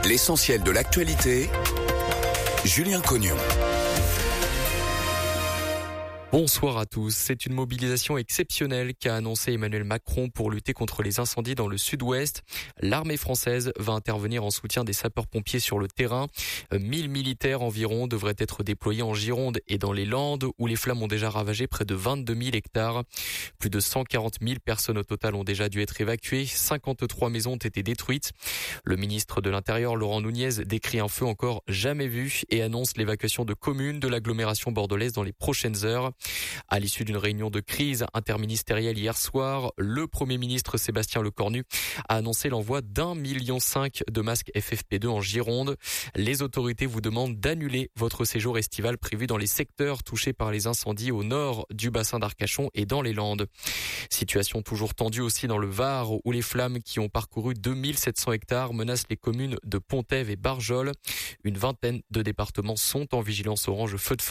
L'essentiel de l'actualité, Julien Cognon. Bonsoir à tous. C'est une mobilisation exceptionnelle qu'a annoncé Emmanuel Macron pour lutter contre les incendies dans le sud-ouest. L'armée française va intervenir en soutien des sapeurs-pompiers sur le terrain. 1000 militaires environ devraient être déployés en Gironde et dans les Landes où les flammes ont déjà ravagé près de 22 000 hectares. Plus de 140 000 personnes au total ont déjà dû être évacuées. 53 maisons ont été détruites. Le ministre de l'Intérieur, Laurent Nunez, décrit un feu encore jamais vu et annonce l'évacuation de communes de l'agglomération bordelaise dans les prochaines heures. À l'issue d'une réunion de crise interministérielle hier soir, le Premier ministre Sébastien Lecornu a annoncé l'envoi d'1,5 million de masques FFP2 en Gironde. Les autorités vous demandent d'annuler votre séjour estival prévu dans les secteurs touchés par les incendies au nord du bassin d'Arcachon et dans les Landes. Situation toujours tendue aussi dans le Var où les flammes qui ont parcouru 2700 hectares menacent les communes de Pontève et Barjol. Une vingtaine de départements sont en vigilance orange feu de forêt.